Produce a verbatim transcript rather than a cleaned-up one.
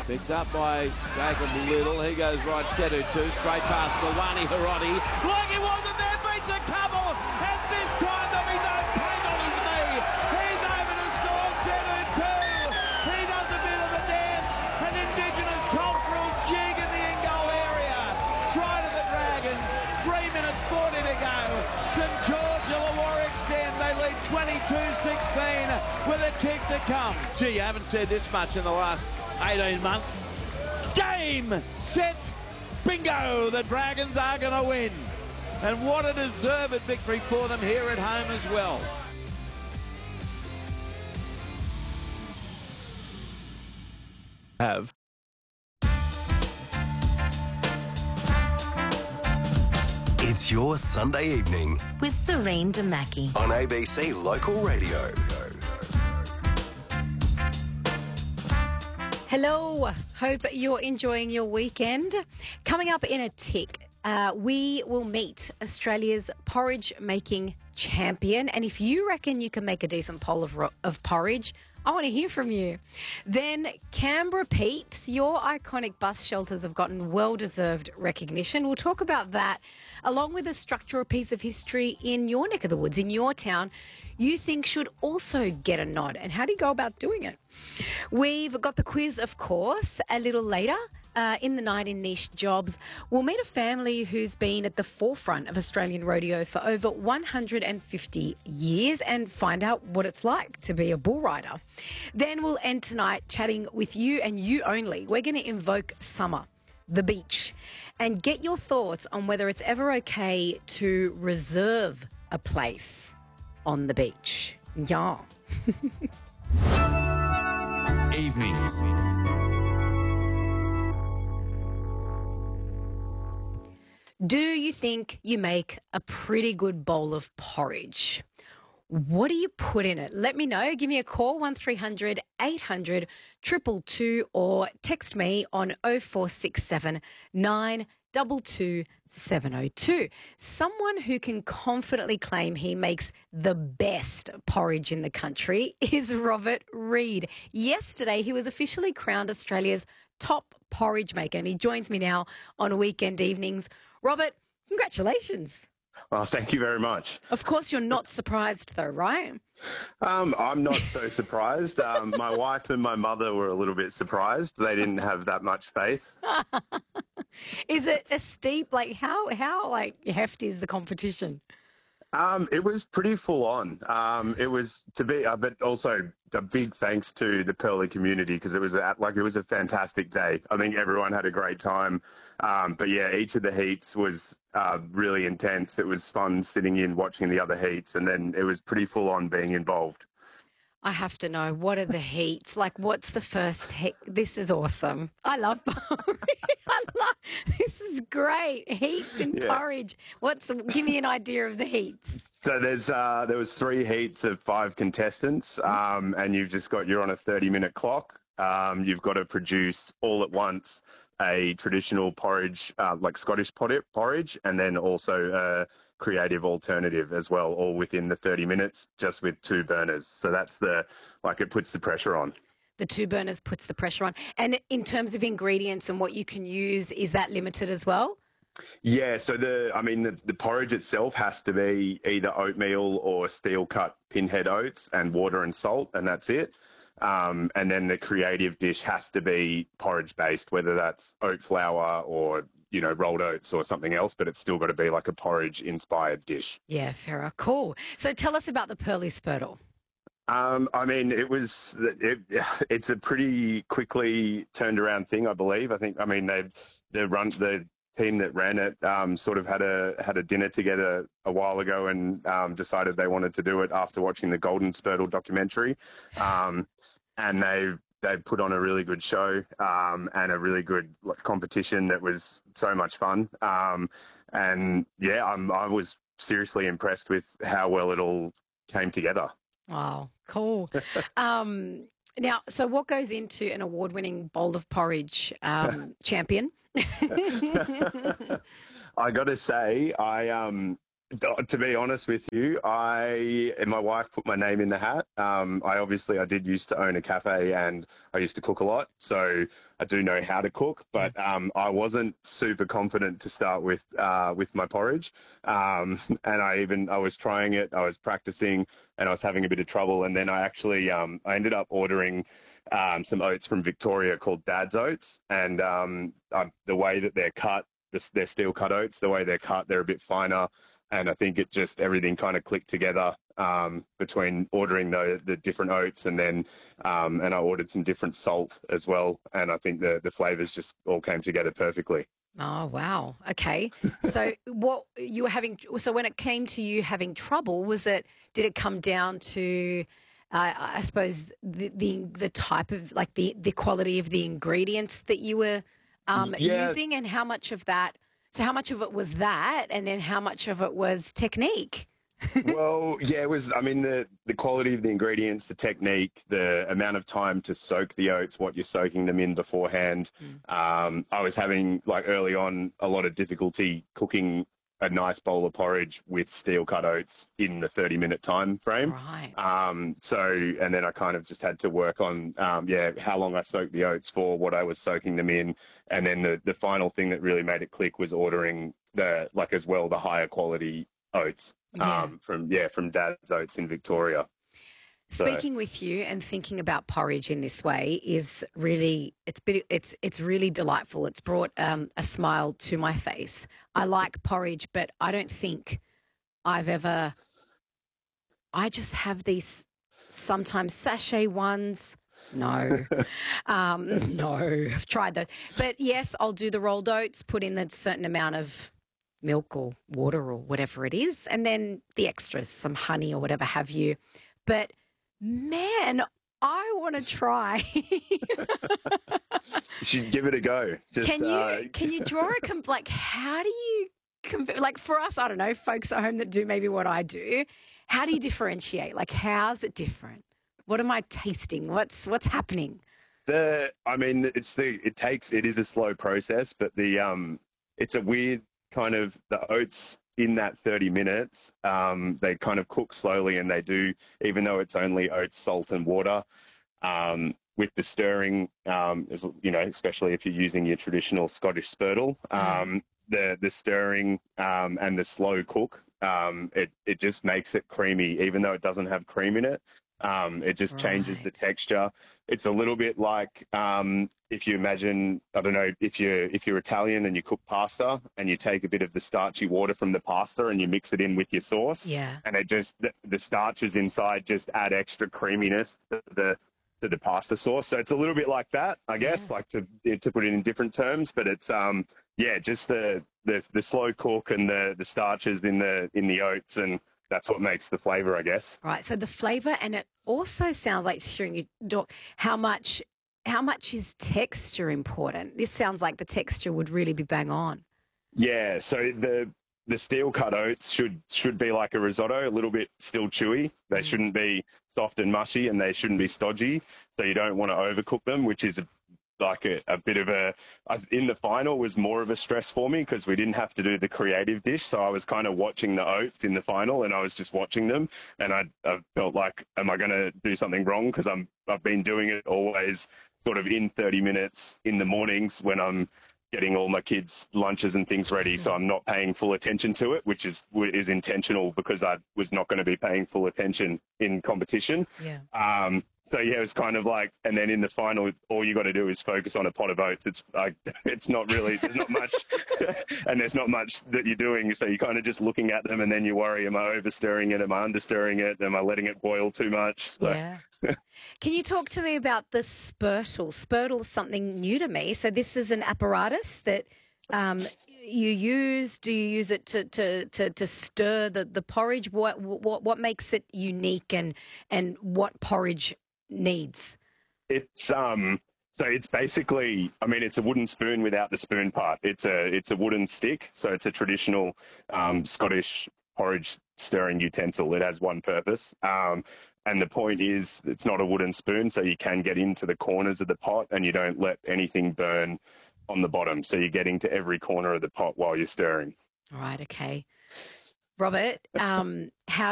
Picked up by Jacob Little. He goes right, Setu two, straight past Mawani Hiroti. Like he wasn't there, beats a couple, and this time of his own paint on his knee. He's over to score, Setu two. He does a bit of a dance, an indigenous cultural jig in the in-goal area. Try to the Dragons, three minutes forty to go. St George Illawarra extend, they lead twenty-two sixteen with a kick to come. Gee, you haven't said this much in the last eighteen months. Game, set, bingo! The Dragons are going to win. And what a deserved victory for them here at home as well. Have. It's your Sunday evening with Serene Damaki on A B C Local Radio. Hello, hope you're enjoying your weekend. Coming up in a tick, uh, we will meet Australia's porridge making champion. And if you reckon you can make a decent bowl of, ro- of porridge, I want to hear from you. Then Canberra Peeps, your iconic bus shelters have gotten well-deserved recognition. We'll talk about that, along with a structural piece of history in your neck of the woods, in your town, you think should also get a nod. And how do you go about doing it? We've got the quiz, of course, a little later. Uh, in the night in Niche Jobs, we'll meet a family who's been at the forefront of Australian rodeo for over one hundred fifty years and find out what it's like to be a bull rider. Then we'll end tonight chatting with you and you only. We're going to invoke summer, the beach, and get your thoughts on whether it's ever okay to reserve a place on the beach. Yeah. Evenings. Do you think you make a pretty good bowl of porridge? What do you put in it? Let me know. Give me a call, one three hundred eight hundred two two two, or text me on oh four six seven nine two two seven oh two. Someone who can confidently claim he makes the best porridge in the country is Robert Reid. Yesterday, he was officially crowned Australia's top porridge maker, and he joins me now on weekend evenings. Robert, congratulations. Well, thank you very much. Of course, you're not surprised though, right? Um, I'm not so surprised. Um, my wife and my mother were a little bit surprised. They didn't have that much faith. Is it a steep, like how, how like hefty is the competition? Um, it was pretty full on. Um, it was to be, uh, but also a big thanks to the Pearly community because it was a, like it was a fantastic day. I think everyone had a great time. Um, but yeah, each of the heats was uh, really intense. It was fun sitting in watching the other heats, and then it was pretty full on being involved. I have to know, what are the heats? Like, what's the first heat? This is awesome. I love porridge. I love, this is great. Heats and Yeah. porridge. What's, give me an idea of the heats. So there's uh, there was three heats of five contestants, um, and you've just got, you're on a thirty minute clock. Um, you've got to produce all at once a traditional porridge, uh, like Scottish pot- porridge, and then also a creative alternative as well, all within the thirty minutes, just with two burners. So that's the, like, it puts the pressure on. The two burners puts the pressure on. And in terms of ingredients and what you can use, is that limited as well? Yeah, so the, I mean, the, the porridge itself has to be either oatmeal or steel cut pinhead oats and water and salt, and that's it. Um, and then the creative dish has to be porridge based, whether that's oat flour or, you know, rolled oats or something else, but it's still got to be like a porridge inspired dish. Yeah, fair. Cool. So tell us about the Pearly Spurtle. Um, I mean, it was, it, it's a pretty quickly turned around thing, I believe. I think, I mean, they, the run, the team that ran it, um, sort of had a, had a dinner together a while ago and, um, decided they wanted to do it after watching the Golden Spurtle documentary. Um, and they, they put on a really good show, um, and a really good competition that was so much fun. Um, and yeah, I'm, I was seriously impressed with how well it all came together. Wow, cool. um, now, so what goes into an award-winning bowl of porridge, um, champion? I got to say, I um, To be honest with you, I and my wife put my name in the hat. Um, I obviously I did used to own a cafe and I used to cook a lot, so I do know how to cook. But um, I wasn't super confident to start with uh, with my porridge, um, and I even I was trying it, I was practicing, and I was having a bit of trouble. And then I actually um, I ended up ordering um, some oats from Victoria called Dad's Oats, and um, I, the way that they're cut, they're steel cut oats. The way they're cut, they're a bit finer. And I think it just, everything kind of clicked together um, between ordering the the different oats and then, um, and I ordered some different salt as well. And I think the, the flavors just all came together perfectly. Oh, wow. Okay. So what you were having, so when it came to you having trouble, was it, did it come down to, uh, I suppose, the, the the type of, like the, the quality of the ingredients that you were um, Yeah. using, and how much of that, so how much of it was that, and then how much of it was technique? Well, yeah, it was, I mean, the, the quality of the ingredients, the technique, the amount of time to soak the oats, what you're soaking them in beforehand. Mm. Um, I was having, like, early on, a lot of difficulty cooking a nice bowl of porridge with steel cut oats in the thirty minute time frame. Right. Um, so, and then I kind of just had to work on, um, yeah, how long I soaked the oats for, what I was soaking them in. And then the, the final thing that really made it click was ordering the, like, as well, the higher quality oats, Yeah. um, from, yeah, from Dad's Oats in Victoria. Speaking with you and thinking about porridge in this way is really, it's been, it's it's really delightful. It's brought um, a smile to my face. I like porridge, but I don't think I've ever, I just have these sometimes sachet ones. No, um, no, I've tried those. But yes, I'll do the rolled oats, put in a certain amount of milk or water or whatever it is, and then the extras, some honey or whatever have you. But man, I want to try. You should give it a go. Just, can you uh... can you draw a comp- like how do you conv- like for us? I don't know, folks at home that do maybe what I do. How do you differentiate? Like, how's it different? What am I tasting? What's what's happening? The I mean, it's the it takes it is a slow process, but the um, it's a weird kind of the oats. In that thirty minutes, um, they kind of cook slowly, and they do, even though it's only oats, salt and water, um, with the stirring, um, is, you know, especially if you're using your traditional Scottish spurtle, um, the, the stirring um, and the slow cook, um, it, it just makes it creamy, even though it doesn't have cream in it. Um, it just changes Right. the texture. It's a little bit like um, if you imagine, I don't know, if you're if you're Italian and you cook pasta and you take a bit of the starchy water from the pasta and you mix it in with your sauce, Yeah. and it just the, the starches inside just add extra creaminess to the to the pasta sauce. So it's a little bit like that, I guess, Yeah. like to to put it in different terms, but it's um yeah, just the the, the slow cook and the the starches in the in the oats, and that's what makes the flavour, I guess. Right. So the flavour, and it also sounds like hearing you talk, how much how much is texture important? This sounds like the texture would really be bang on. Yeah, so the the steel cut oats should should be like a risotto, a little bit still chewy. They Mm. shouldn't be soft and mushy, and they shouldn't be stodgy. So you don't want to overcook them, which is a, like a, a bit of a, in the final was more of a stress for me because we didn't have to do the creative dish. So I was kind of watching the oats in the final, and I was just watching them, and I, I felt like, am I going to do something wrong? Because I'm I've been doing it always sort of in thirty minutes in the mornings when I'm getting all my kids' lunches and things ready, so I'm not paying full attention to it, which is is intentional because I was not going to be paying full attention in competition. Yeah. Um, so yeah, it was kind of like, and then in the final, all you got to do is focus on a pot of oats. It's like, it's not really, there's not much, and there's not much that you're doing. So you're kind of just looking at them, and then you worry, am I over stirring it? Am I under stirring it? Am I letting it boil too much? So, Yeah. Can you talk to me about the spurtle? Spurtle is something new to me. So this is an apparatus that um, you use. Do you use it to to to, to stir the, the porridge? What what what makes it unique, and and what porridge needs? It's um so it's basically, I mean, it's a wooden spoon without the spoon part. It's a it's a wooden stick, so it's a traditional um, Scottish porridge stirring utensil. It has one purpose, um, and the point is it's not a wooden spoon, so you can get into the corners of the pot and you don't let anything burn on the bottom. So you're getting to every corner of the pot while you're stirring. All right. Okay. Robert, um, how